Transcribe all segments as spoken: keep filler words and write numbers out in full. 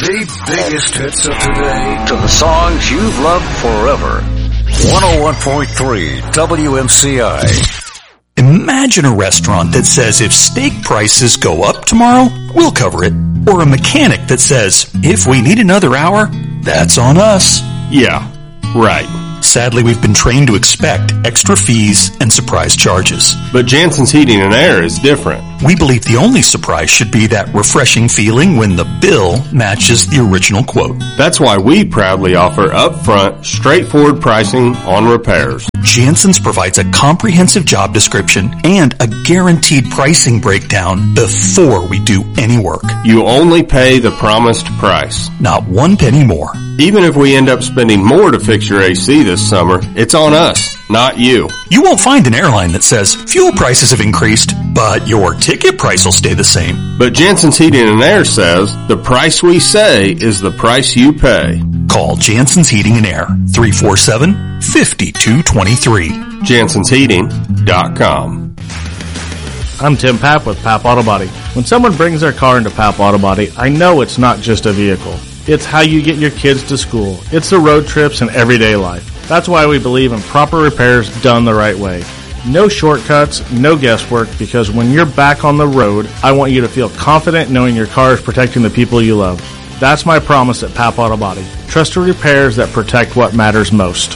The biggest hits of today to the songs you've loved forever. one oh one point three W M C I. Imagine a restaurant that says if steak prices go up tomorrow, we'll cover it. Or a mechanic that says, if we need another hour, that's on us. Yeah, right. Sadly, we've been trained to expect extra fees and surprise charges. But Jansen's Heating and Air is different. We believe the only surprise should be that refreshing feeling when the bill matches the original quote. That's why we proudly offer upfront, straightforward pricing on repairs. Jansen's provides a comprehensive job description and a guaranteed pricing breakdown before we do any work. You only pay the promised price. Not one penny more. Even if we end up spending more to fix your A C this summer, it's on us, not you. You won't find an airline that says fuel prices have increased, but your ticket price will stay the same. But Jansen's Heating and Air says the price we say is the price you pay. Call Jansen's Heating and Air, three four seven, five two two three. Jansens Heating dot com. I'm Tim Papp with Papp Auto Body. When someone brings their car into Papp Auto Body, I know it's not just a vehicle. It's how you get your kids to school. It's the road trips and everyday life. That's why we believe in proper repairs done the right way. No shortcuts, no guesswork, because when you're back on the road, I want you to feel confident knowing your car is protecting the people you love. That's my promise at Papp Auto Body. Trusted repairs that protect what matters most.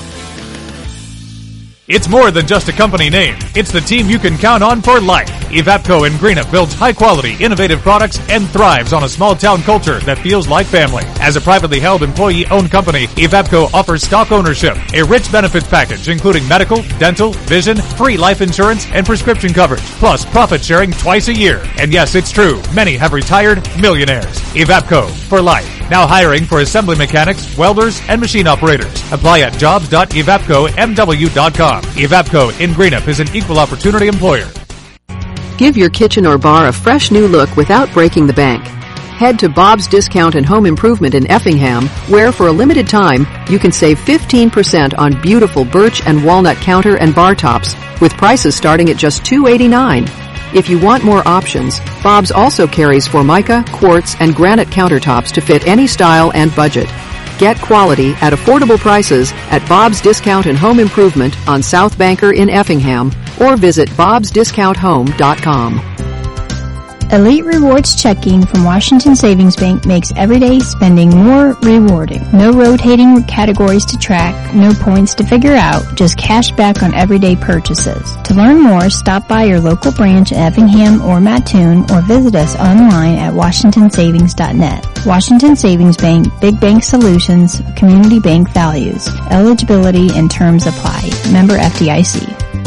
It's more than just a company name. It's the team you can count on for life. Evapco in Greenup builds high-quality, innovative products and thrives on a small-town culture that feels like family. As a privately held, employee-owned company, Evapco offers stock ownership, a rich benefits package including medical, dental, vision, free life insurance, and prescription coverage, plus profit sharing twice a year. And yes, it's true, many have retired millionaires. Evapco for life. Now hiring for assembly mechanics, welders, and machine operators. Apply at jobs dot evapco m w dot com. Evapco in Greenup is an equal opportunity employer. Give your kitchen or bar a fresh new look without breaking the bank. Head to Bob's Discount and Home Improvement in Effingham, where for a limited time you can save fifteen percent on beautiful birch and walnut counter and bar tops, with prices starting at just two dollars and eighty-nine cents. If you want more options, Bob's also carries Formica, quartz, and granite countertops to fit any style and budget. Get quality at affordable prices at Bob's Discount and Home Improvement on South Banker in Effingham, or visit bobs discount home dot com. Elite Rewards Checking from Washington Savings Bank makes everyday spending more rewarding. No rotating categories to track, no points to figure out, just cash back on everyday purchases. To learn more, stop by your local branch in Effingham or Mattoon, or visit us online at washington savings dot net. Washington Savings Bank, Big Bank Solutions, Community Bank Values. Eligibility and terms apply. Member F D I C.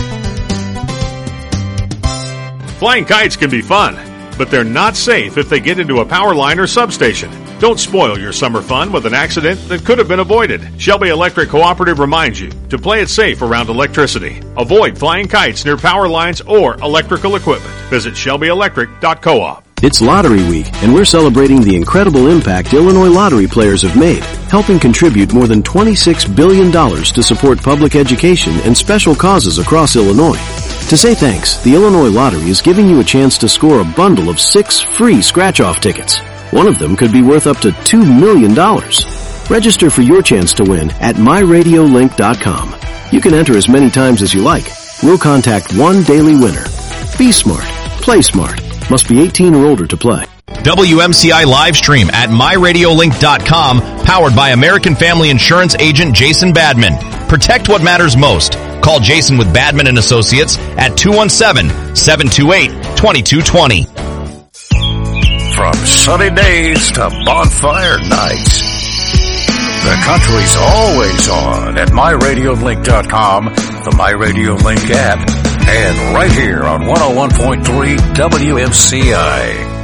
Flying kites can be fun, but they're not safe if they get into a power line or substation. Don't spoil your summer fun with an accident that could have been avoided. Shelby Electric Cooperative reminds you to play it safe around electricity. Avoid flying kites near power lines or electrical equipment. Visit shelby electric dot coop. It's Lottery Week, and we're celebrating the incredible impact Illinois lottery players have made, helping contribute more than twenty-six billion dollars to support public education and special causes across Illinois. To say thanks, the Illinois Lottery is giving you a chance to score a bundle of six free scratch-off tickets. One of them could be worth up to two million dollars. Register for your chance to win at my radio link dot com. You can enter as many times as you like. We'll contact one daily winner. Be smart. Play smart. Must be eighteen or older to play. W M C I live stream at my radio link dot com, powered by American Family Insurance agent Jason Badman. Protect what matters most. Call Jason with Badman and Associates at two one seven, seven two eight, two two two zero. From sunny days to bonfire nights, the country's always on at my radio link dot com, the MyRadioLink app, and right here on one oh one point three W M C I.